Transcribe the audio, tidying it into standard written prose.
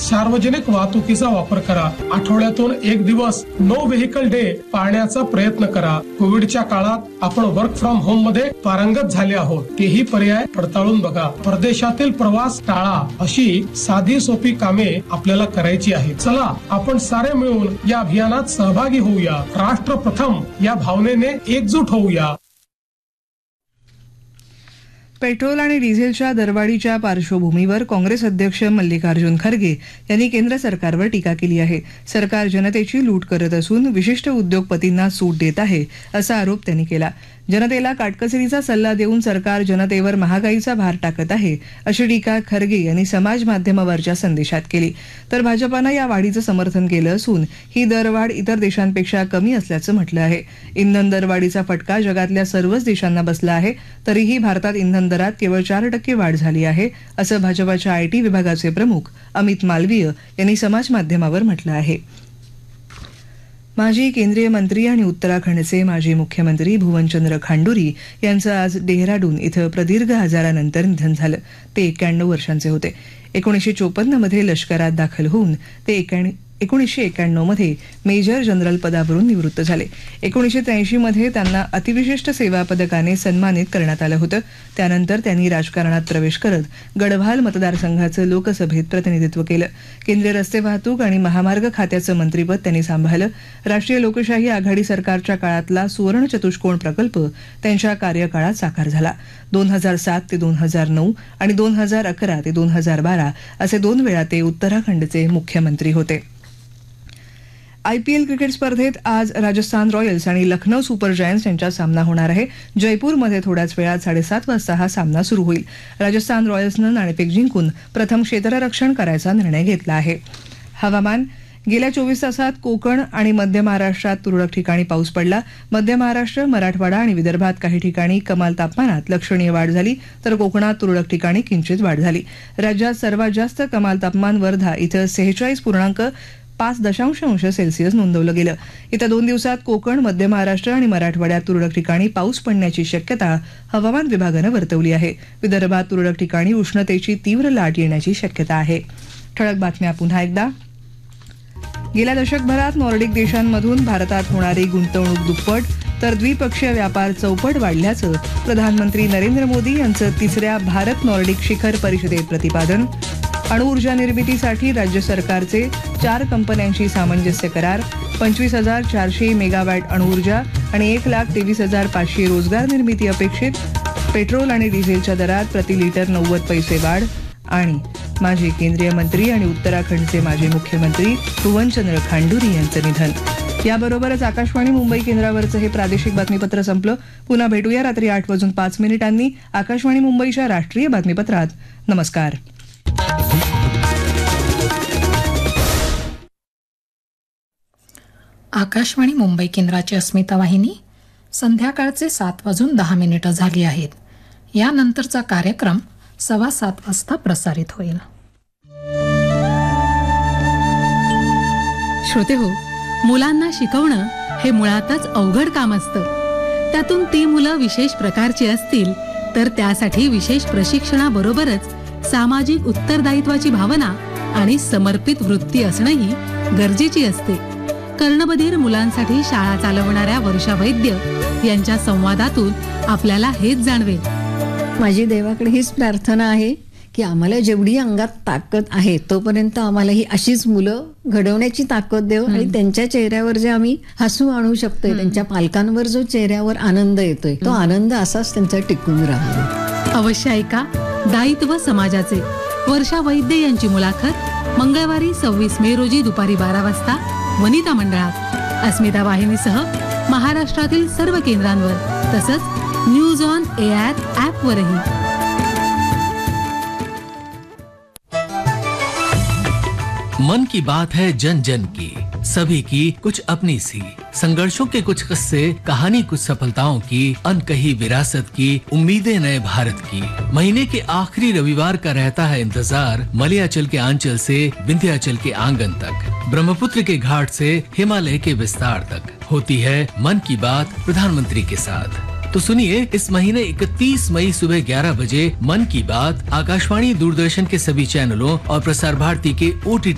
सार्वजनिक वाहतुकीचा वापर करा. आठवड्यातून एक दिवस नो व्हेकल डे पाळण्याचा प्रयत्न करा. कोविडच्या काळात आपण वर्क फ्रॉम होम मध्ये पारंगत झाले आहोत. तेही पर्याय पडताळून बघा. परदेशातील प्रवास टाळा. अशी साधी सोपी कामे आपल्याला करायची आहे. चला आपण सारे मिळून या अभियानात सहभागी होऊया. राष्ट्र प्रथम या भावनेने एकजूट होऊया. पेट्रोल आणि डिझेलच्या दरवाढीच्या पार्श्वभूमीवर काँग्रेस अध्यक्ष मल्लिकार्जुन खरगे यांनी केंद्र सरकारवर टीका केली आहे. सरकार जनतेची लूट करत असून विशिष्ट उद्योगपतींना सूट देत आहे असा आरोप त्यांनी केला. जनतेला काटकसरीचा सल्ला देऊन सरकार जनतेवर महागाईचा भार टाकत आहे अशी टीका खरगे यांनी समाज माध्यमावरच्या संदेशात केली. तर भाजपानं या वाढीचं समर्थन केलं असून ही दरवाढ इतर देशांपेक्षा कमी असल्याचं म्हटलं आहे. इंधन दरवाढीचा फटका जगातल्या सर्वच देशांना बसला आहे. तरीही भारतात इंधन दरात केवळ 4% वाढ झाली आहे असं भाजपाच्या आयटी विभागाचे प्रमुख अमित मालवीय यांनी समाज माध्यमावर म्हटलं आहे. माजी केंद्रीय मंत्री आणि उत्तराखंडचे माजी मुख्यमंत्री भुवनचंद्र खांडुरी यांचं आज डेहराडून इथं प्रदीर्घ आजारानंतर निधन झालं. ते 91 वर्षांचे होते. 1954 मध्ये लष्करात दाखल होऊन ते 1991 मध्ये मेजर जनरल पदावरून निवृत्त झाले. 1983 मध्ये त्यांना अतिविशिष्ट सेवा पदकाने सन्मानित करण्यात आलं होतं. त्यानंतर त्यांनी राजकारणात प्रवेश करत गढवाल मतदारसंघाचं लोकसभेत प्रतिनिधित्व केलं. केंद्रीय रस्ते वाहतूक आणि महामार्ग खात्याचं मंत्रीपद त्यांनी सांभाळलं. राष्ट्रीय लोकशाही आघाडी सरकारच्या काळातला सुवर्ण चतुष्कोण प्रकल्प त्यांच्या कार्यकाळात साकार झाला. 2007 ते 2009 आणि 2011 ते 2012 असे 2 वेळा ते उत्तराखंडचे मुख्यमंत्री होते. आयपीएल क्रिकेट स्पर्धेत आज राजस्थान रॉयल्स आणि लखनौ सुपर जायंट्स यांच्यात सामना होणार आहे. जयपूरमध्ये थोड्याच वेळात 7:30 वाजता हा सामना सुरू होईल. राजस्थान रॉयल्सनं नाणेफेक जिंकून प्रथम क्षेत्ररक्षण करायचा निर्णय घेतला आहे. हवामान. गेल्या 24 तासात कोकण आणि मध्य महाराष्ट्रात तुरळक ठिकाणी पाऊस पडला. मध्य महाराष्ट्र, मराठवाडा आणि विदर्भात काही ठिकाणी कमाल तापमानात लक्षणीय वाढ झाली तर कोकणात तुरळक ठिकाणी किंचित वाढ झाली. राज्यात सर्वात जास्त कमाल तापमान वर्धा इथं 46.5 अंश सेल्सिअस नोंदवलं गेलं. येत्या 2 दिवसात कोकण, मध्य महाराष्ट्र आणि मराठवाड्यात तुरळक ठिकाणी पाऊस पडण्याची शक्यता हवामान विभागानं वर्तवली आहे. विदर्भात तुरळक ठिकाणी उष्णतेची तीव्र लाट येण्याची शक्यता आहे. ठळक बातम्या पुन्हा एकदा. गेल्या दशकभरात नॉर्डिक देशांमधून भारतात होणारी गुंतवणूक दुप्पट तर द्विपक्षीय व्यापार चौपट वाढल्याचं प्रधानमंत्री नरेंद्र मोदी यांचं 3ऱ्या भारत नॉर्डिक शिखर परिषदेत प्रतिपादन. अणुऊर्जा निर्मितीसाठी राज्य सरकारचे 4 कंपन्यांशी सामंजस्य करार. 25,400 मेगावॅट अणुऊर्जा आणि 1,23,500 रोजगार निर्मिती अपेक्षित. पेट्रोल आणि डिझेलच्या दरात प्रति लिटर 90 पैसे वाढ. आणि माजी केंद्रीय मंत्री आणि उत्तराखंडचे माजी मुख्यमंत्री भुवनचंद्र खांडुरी यांचं निधन. याबरोबरच आकाशवाणी मुंबई केंद्रावरचं हे प्रादेशिक बातमीपत्र संपलं. पुन्हा भेटूया रात्री 8:05 आकाशवाणी मुंबईच्या राष्ट्रीय बातमीपत्रात. नमस्कार. आकाशवाणी मुंबई केंद्राची अस्मिता वाहिनी. संध्याकाळचे 7:10 झाली आहेत. यानंतरचा कार्यक्रम 7:15 वाजता प्रसारित होईल. श्रोतेहो, मुलांना शिकवणं हे मुळातच अवघड काम असतं. त्यातून ती मुलं विशेष प्रकारची असतील तर त्यासाठी विशेष प्रशिक्षणाबरोबरच सामाजिक उत्तरदायित्वाची भावना आणि समर्पित वृत्ती असणंही गरजेची असते. कर्णबधीर मुलांसाठी शाळा चालवणाऱ्या वर्षा वैद्य यांच्या संवादातून आपल्याला हेच जाणवेल. माझी देवाकडे हीच प्रार्थना आहे की आम्हाला जेवढी अंगात ताकद आहे तोपर्यंत आम्हाला ही अशीच मुलं घडवण्याची ताकद देव आणि त्यांच्या चेहऱ्यावर जे आम्ही हसू आणू शकतोय, त्यांच्या पालकांवर जो चेहऱ्यावर आनंद येतोय तो आनंद असाच त्यांचा टिकून राहावा. अवश्य ऐका दायित्व समाजाचे. वर्षा वैद्य यांची मुलाखत मंगळवारी 26 मे रोजी दुपारी 12 वाजता वनिता मंडळात. अस्मिता वाहिनीसह महाराष्ट्रातील सर्व केंद्रांवर तसंच न्यूज ऑन एआर ॲपवरही. मन की बात है जन जन की, सभी की कुछ अपनी सी, संघर्षों के कुछ किस्से, कहानी कुछ सफलताओं की, अनकही विरासत की, उम्मीदें नए भारत की. महीने के आखिरी रविवार का रहता है इंतजार. मलयाचल के आंचल से विंध्याचल के आंगन तक, ब्रह्मपुत्र के घाट से हिमालय के विस्तार तक होती है मन की बात प्रधानमंत्री के साथ. तो सुनिए, इस महीने 31 मई सुबह 11 बजे मन की बात आकाशवाणी, दूरदर्शन के सभी चैनलों और प्रसार भारती के OTT